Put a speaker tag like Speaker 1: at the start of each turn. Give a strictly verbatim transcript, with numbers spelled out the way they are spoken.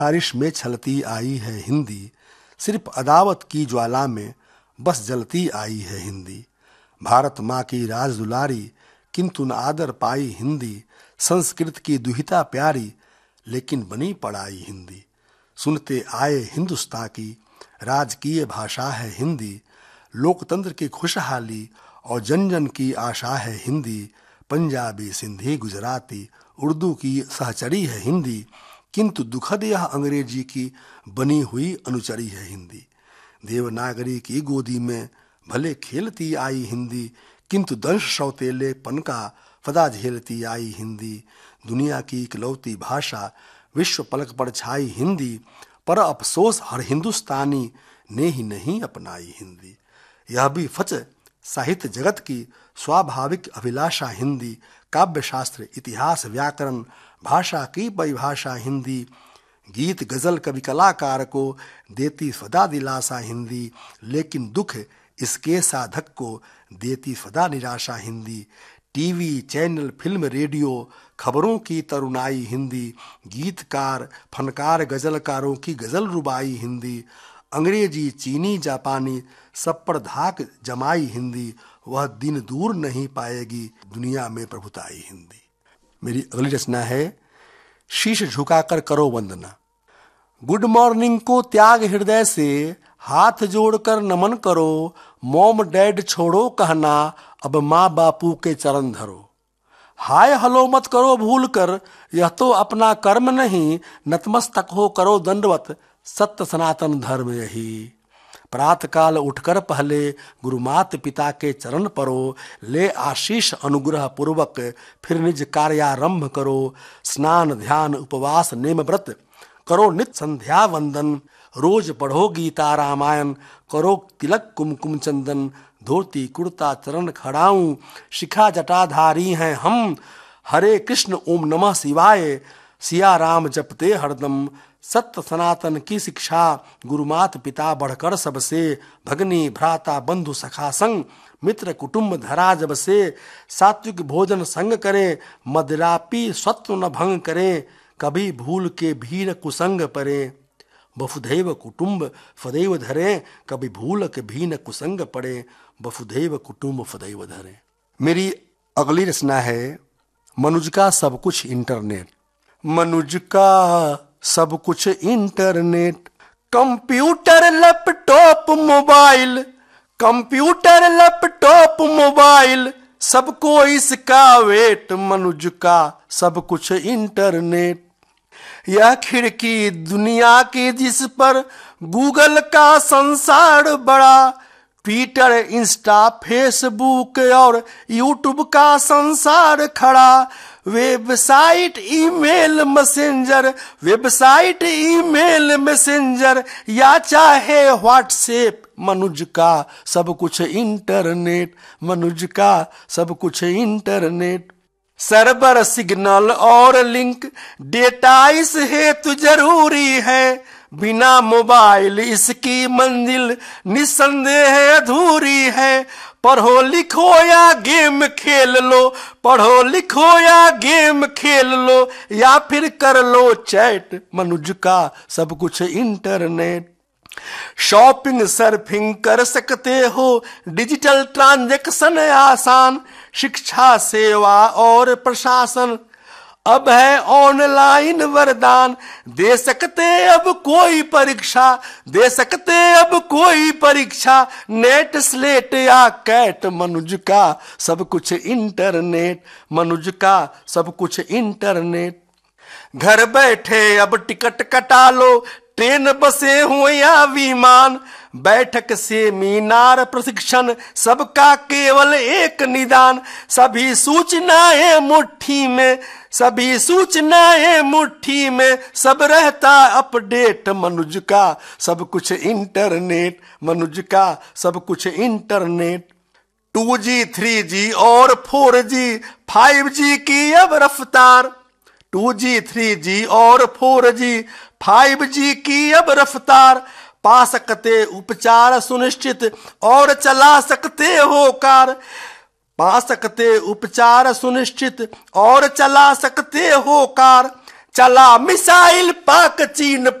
Speaker 1: बारिश में छलती आई है हिंदी, सिर्फ अदावत की ज्वाला में बस जलती आई है हिंदी। भारत माँ की राज दुलारी, किंतु न आदर पाई हिंदी। संस्कृत की दुहिता प्यारी, लेकिन बनी पढ़ाई हिंदी। सुनते आए हिंदुस्तां की राजकीय भाषा है हिंदी। लोकतंत्र की खुशहाली और जन जन की आशा है हिंदी। पंजाबी, सिंधी, गुजराती, उर्दू की सहचरी है हिंदी, किंतु दुखद यह अंग्रेजी की बनी हुई अनुचरी है हिंदी। देवनागरी की गोदी में भले खेलती आई हिंदी, किंतु दंश सौतेलेपन का फदा झेलती आई हिंदी। दुनिया की इकलौती भाषा विश्व पलक पर छाई हिंदी, पर अफसोस हर हिंदुस्तानी ने ही नहीं अपनाई हिंदी। यह भी फच साहित्य जगत की स्वाभाविक अभिलाषा हिंदी। काव्य शास्त्र, इतिहास, व्याकरण, भाषा की परिभाषा हिंदी। गीत गजल कवि कलाकार को देती सदा दिलासा हिंदी, लेकिन दुख इसके साधक को देती सदा निराशा Hindi. TV channel, film, radio, खबरों की तरुणाई हिंदी। गीतकार, फनकार, गजलकारों की गजल रुबाई हिंदी। अंग्रेजी, चीनी, जापानी सब पर धाक जमाई हिंदी। वह दिन दूर नहीं पाएगी दुनिया में प्रभुताई हिंदी। मेरी अगली रचना है शीश झुकाकर करो वंदना। गुड मॉर्निंग को त्याग हृदय से हाथ जोड़कर नमन करो। मॉम डैड छोड़ो कहना, अब माँ बापू के चरण धरो। हाय हलो मत करो भूल कर, यह तो अपना कर्म नहीं। नतमस्तक हो करो दंडवत, सत्य सनातन धर्म यही। प्रातः काल उठकर पहले गुरु मात पिता के चरण परो। ले आशीष अनुग्रह पूर्वक फिर निज कार्यारंभ करो। स्नान, ध्यान, उपवास, नेम व्रत करो नित्य संध्या वंदन। रोज पढ़ो गीता रामायण, करो तिलक कुमकुम चंदन। धोती कुर्ता चरण खड़ाऊं, शिखा जटाधारी हैं हम। हरे कृष्ण ओम नमः शिवाय, सिया राम जपते हरदम। सत्य सनातन की शिक्षा, गुरु मात पिता बढ़कर सबसे। भगनी भ्राता बंधु सखा संग, मित्र कुटुंब धरा जब से। सात्विक भोजन संग करें, मदिरापी सत्व न भंग करें। कभी भूल के भी न कुसंग पड़े, वसुधैव कुटुंब फदैव धरे। कभी भूल के भी न कुसंग पड़े, वसुधैव कुटुंब फदैव धरे। मेरी अगली रचना है मनुज का सब कुछ इंटरनेट। मनुज का सब कुछ internet, computer, laptop, mobile. Computer, laptop, mobile, सबको इसका वेट। मनुज का सब कुछ इंटरनेट, यह खिड़की दुनिया की जिस पर गूगल का संसार बड़ा। ट्विटर, इंस्टा, फेसबुक और यूट्यूब का संसार खड़ा। Website, email, messenger, website, email, messenger या चाहे व्हाट्सएप। मनुज का सब कुछ इंटरनेट, मनुज का सब कुछ इंटरनेट। सर्वर, सिग्नल और लिंक, डेटा इस हेतु जरूरी है। बिना मोबाइल इसकी मंजिल निस्संदेह अधूरी है। पढ़ो लिखो या गेम खेल लो, पढ़ो लिखो या गेम खेल लो, या फिर कर लो चैट। मनुज का सब कुछ इंटरनेट। शॉपिंग, सर्फिंग कर सकते हो, डिजिटल ट्रांजैक्शन आसान। शिक्षा, सेवा और प्रशासन अब है ऑनलाइन वरदान। दे सकते अब कोई परीक्षा, दे सकते अब कोई परीक्षा। नेट, स्लेट या कैट। मनुज का सब कुछ इंटरनेट, मनुज का सब कुछ इंटरनेट। घर बैठे अब टिकट कटा लो, ट्रेन, बसे हो या विमान। बैठक, सेमिनार, प्रशिक्षण, सबका केवल एक निदान। सभी सूचनाएं मुट्ठी में, सभी सूचनाएं मुट्ठी में, सब रहता अपडेट। मनुज का सब कुछ इंटरनेट, मनुज का सब कुछ internet. To ji, three G और फोर जी, फाइव जी की अब रफ्तार। टू जी, थ्री जी और फोर जी, फाइव जी की अब रफ्तार। पा सकते उपचार सुनिश्चित और चला सकते हो कार। पा सकते उपचार सुनिश्चित और चला सकते हो कार। चला मिसाइल पाक चीन